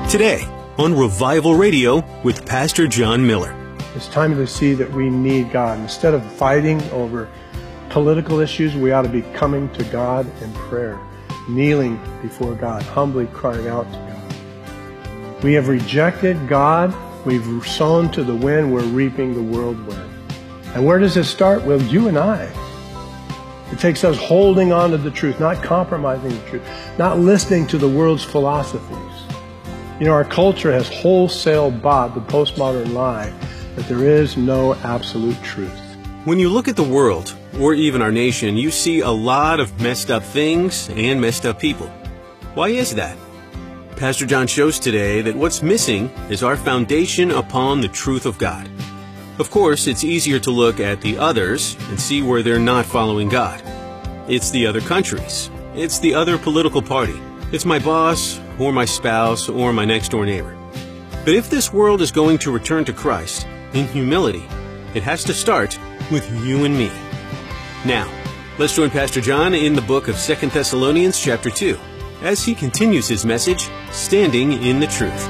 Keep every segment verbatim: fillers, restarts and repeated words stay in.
Today on Revival Radio with Pastor John Miller. It's time to see that we need God. Instead of fighting over political issues, we ought to be coming to God in prayer, kneeling before God, humbly crying out to God. We have rejected God. We've sown to the wind. We're reaping the whirlwind. And where does it start? Well, you and I. It takes us holding on to the truth, not compromising the truth, not listening to the world's philosophies. You know, our culture has wholesale bought the postmodern lie that there is no absolute truth. When you look at the world, or even our nation, you see a lot of messed up things and messed up people. Why is that? Pastor John shows today that what's missing is our foundation upon the truth of God. Of course, it's easier to look at the others and see where they're not following God. It's the other countries. It's the other political party. It's my boss, or my spouse, or my next-door neighbor. But if this world is going to return to Christ in humility, it has to start with you and me. Now, let's join Pastor John in the book of Second Thessalonians chapter two, as he continues his message, Standing in the Truth.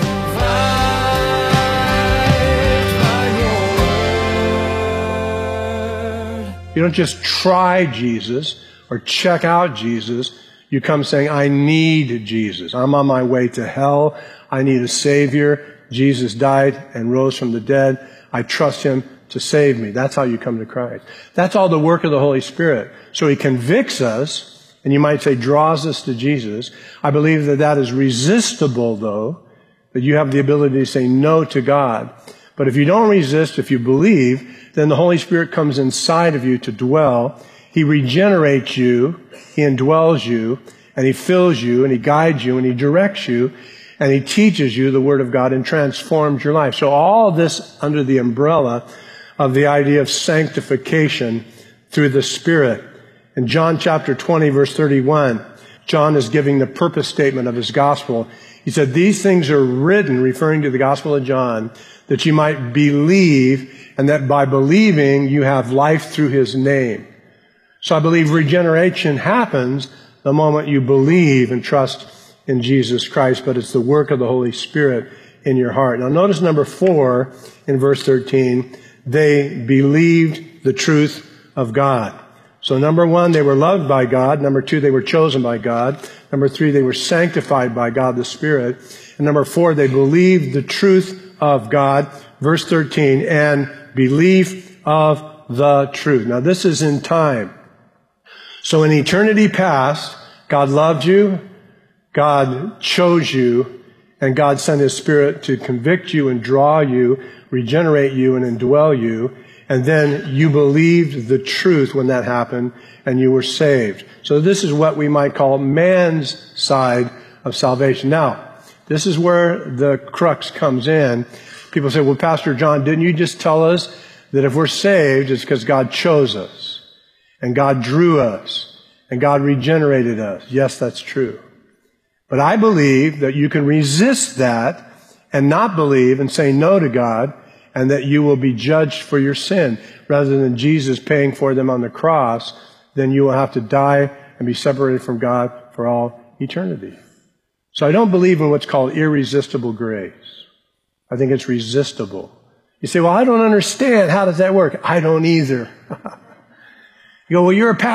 You don't just try Jesus or check out Jesus. You come saying, I need Jesus. I'm on my way to hell. I need a Savior. Jesus died and rose from the dead. I trust Him to save me. That's how you come to Christ. That's all the work of the Holy Spirit. So He convicts us, and you might say draws us to Jesus. I believe that that is resistible, though, that you have the ability to say no to God. But if you don't resist, if you believe, then the Holy Spirit comes inside of you to dwell. He regenerates you, He indwells you, and He fills you, and He guides you, and He directs you, and He teaches you the Word of God and transforms your life. So all this under the umbrella of the idea of sanctification through the Spirit. In John chapter twenty, verse thirty-one, John is giving the purpose statement of his gospel. He said, these things are written, referring to the Gospel of John, that you might believe, and that by believing you have life through His name. So I believe regeneration happens the moment you believe and trust in Jesus Christ, but it's the work of the Holy Spirit in your heart. Now notice number four in verse thirteen, they believed the truth of God. So number one, they were loved by God. Number two, they were chosen by God. Number three, they were sanctified by God the Spirit. And number four, they believed the truth of God. Verse thirteen, and belief of the truth. Now this is in time. So in eternity past, God loved you, God chose you, and God sent His Spirit to convict you and draw you, regenerate you and indwell you. And then you believed the truth when that happened, and you were saved. So this is what we might call man's side of salvation. Now, this is where the crux comes in. People say, well, Pastor John, didn't you just tell us that if we're saved, it's because God chose us, and God drew us, and God regenerated us? Yes, that's true. But I believe that you can resist that and not believe and say no to God, and that you will be judged for your sin. Rather than Jesus paying for them on the cross, then you will have to die and be separated from God for all eternity. So I don't believe in what's called irresistible grace. I think it's resistible. You say, well, I don't understand. How does that work? I don't either. You go, well, you're a pastor.